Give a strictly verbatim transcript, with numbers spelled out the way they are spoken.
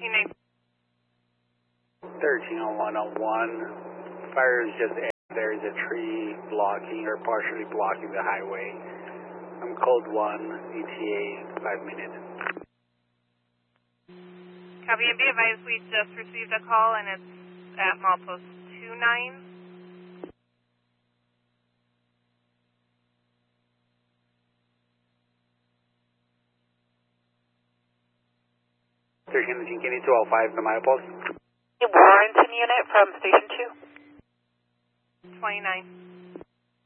thirteen oh one oh one. Fire is just there is a tree blocking or partially blocking the highway. I'm code one, E T A, five minutes. Copy, and be advised we just received a call and it's at milepost two nine. thirteen Kenny two oh five, the milepost. Warrenton unit from station two. twenty-nine.